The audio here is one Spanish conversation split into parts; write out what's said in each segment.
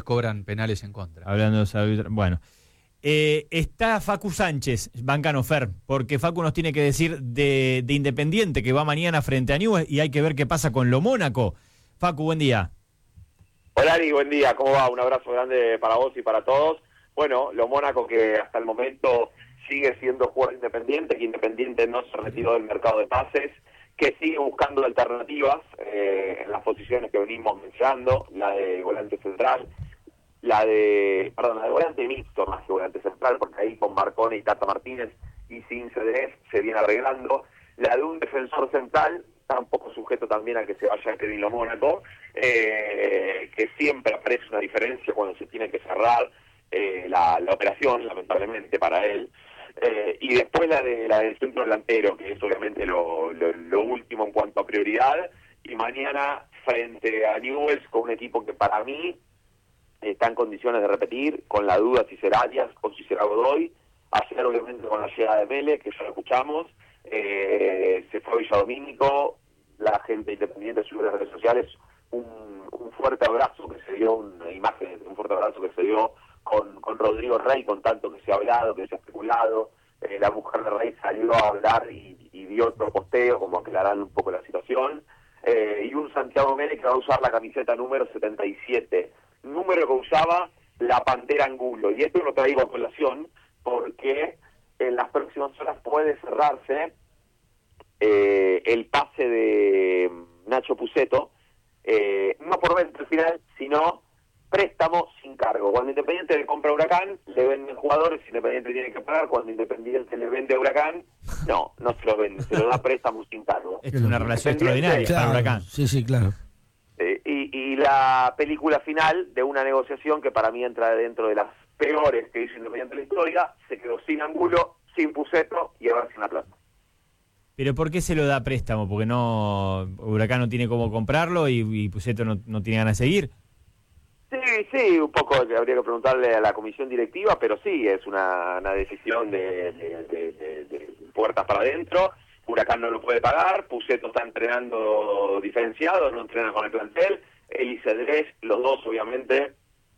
les cobran penales en contra. Hablando de los árbitros, bueno. Está Facu Sánchez, Bancano Fer, porque Facu nos tiene que decir de Independiente, que va mañana frente a Newell's y hay que ver qué pasa con lo Mónaco. Facu, buen día. Hola Ari, buen día, ¿cómo va? Un abrazo grande para vos y para todos. Bueno, lo Mónaco que hasta el momento sigue siendo jugador Independiente, que Independiente no se retiró del mercado de pases, que sigue buscando alternativas en las posiciones que venimos mencionando, la de volante central, la de volante mixto más que volante central, porque ahí con Marcone y Tata Martínez y sin Cedrés se viene arreglando, la de un defensor central, está un poco sujeto también a que se vaya Kevin Lo Mónaco, que siempre aparece una diferencia cuando se tiene que cerrar la operación, lamentablemente para él, y después la del centro delantero, que es obviamente lo último en cuanto a prioridad, y mañana frente a Newell's con un equipo que para mí está en condiciones de repetir, con la duda si será Arias o si será Godoy, ayer obviamente con la llegada de Mele, que ya lo escuchamos, se fue a Villadomínico, la gente Independiente subió a las redes sociales un fuerte abrazo que se dio, una imagen de un fuerte abrazo que se dio con Rodrigo Rey, con tanto que se ha hablado, que se ha especulado, la mujer de Rey salió a hablar y dio otro posteo como aclarando un poco la situación, y un Santiago Mele que va a usar la camiseta número 77, número que usaba la Pantera Angulo, y esto lo traigo a colación porque en las próximas horas puede cerrarse el pase de Nacho Puceto, no por venta al final, sino préstamo sin cargo. Cuando Independiente le compra a Huracán, le venden jugadores, Independiente tiene que pagar. Cuando Independiente le vende a Huracán, no se lo vende, se lo da préstamo sin cargo. Es una relación extraordinaria para Huracán. Sí, claro. Y la película final de una negociación que para mí entra dentro de las peores que hizo Independiente en la historia, se quedó sin Angulo, sin Puceto y ahora sin la plata. ¿Pero por qué se lo da préstamo? ¿Porque Huracán no tiene cómo comprarlo y Puceto no tiene ganas de seguir? Sí, un poco habría que preguntarle a la comisión directiva, pero sí, es una decisión de puertas para adentro. Huracán no lo puede pagar, Puceto está entrenando diferenciado, no entrena con el plantel, él y Cedrés, los dos obviamente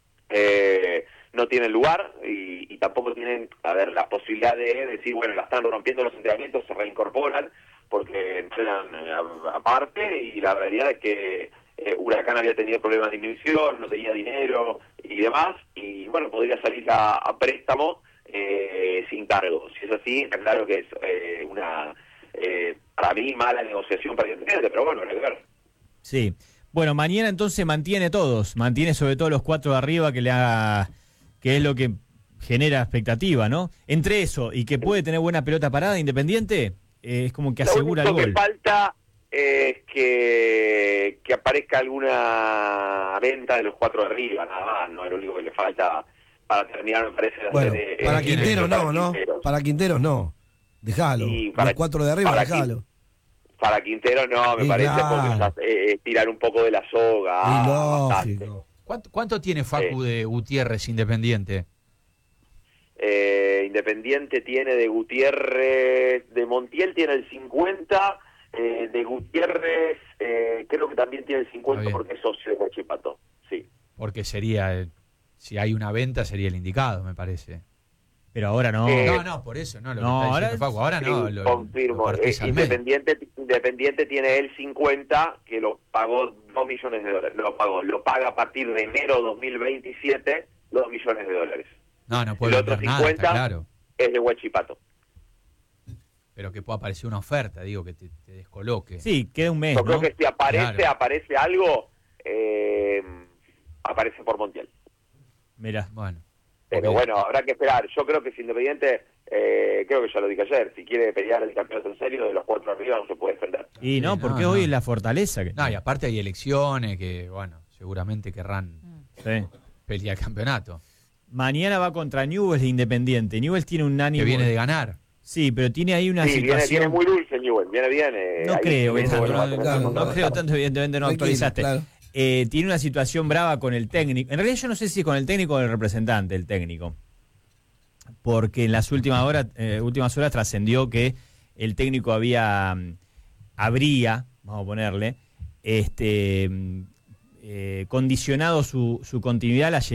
no tienen lugar y tampoco tienen, la posibilidad de decir, bueno, la están rompiendo los entrenamientos, se reincorporan porque entrenan aparte, y la realidad es que Huracán había tenido problemas de inhibición, no tenía dinero y demás, y bueno, podría salir a préstamo sin cargo. Si es así, está claro que es una, para mí, mala negociación para Independiente, pero bueno, hay que ver. Sí. Bueno, mañana entonces mantiene sobre todo los 4 de arriba, que es lo que genera expectativa, ¿no? Entre eso y que puede tener buena pelota parada Independiente, es como que asegura el gol. Lo que falta es que aparezca alguna venta de los 4 de arriba, nada más, no es lo único que le falta para terminar, me parece. Bueno, para Quinteros no. Para Quinteros no. Dejalo. Los 4 de arriba, dejalo. Para Quintero no, me parece, claro. Porque es tirar un poco de la soga. Lógico. ¿Cuánto tiene Facu de Gutiérrez Independiente? Independiente tiene de Gutiérrez, de Montiel tiene el 50, de Gutiérrez creo que también tiene el 50 porque es socio de Huachipato, sí. Porque sería, si hay una venta, sería el indicado, me parece. Pero ahora no. No, por eso, no, lo que está diciendo Facu, ahora sí, no. Confirmo, Independiente tiene el 50, que lo pagó $2 millones, lo paga a partir de enero 2027, $2 millones. No puede el otro vender 50 nada, está claro. Es de Huachipato. Pero que pueda aparecer una oferta, digo, que te descoloque. Sí, queda un mes, Yo creo que si aparece algo, aparece por Montiel. Mirá. Bueno. Pero bueno, habrá que esperar. Yo creo que si Independiente, creo que ya lo dije ayer, si quiere pelear el campeonato en serio, de los 4 arriba no se puede defender. Y no, porque hoy es la fortaleza. No, y aparte hay elecciones que, bueno, seguramente querrán pelear el campeonato. Mañana va contra Newell's de Independiente. Newell's tiene un ánimo... Que viene de ganar. Sí, pero tiene ahí una situación... Viene muy dulce Newell's, viene bien. No creo tanto, evidentemente no actualizaste. Claro. Tiene una situación brava con el técnico. En realidad yo no sé si con el técnico o el representante, el técnico. Porque en las últimas horas trascendió que el técnico habría, vamos a ponerle, condicionado su continuidad a la llegada